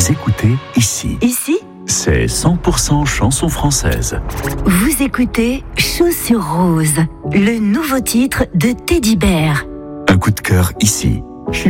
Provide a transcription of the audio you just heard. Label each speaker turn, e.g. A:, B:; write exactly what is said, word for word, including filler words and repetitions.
A: Vous écoutez ici.
B: Ici,
A: C'est cent pour cent chanson française.
B: vous écoutez Chaussures Roses, le nouveau titre de Teddy Bear.
A: Un coup de cœur ici.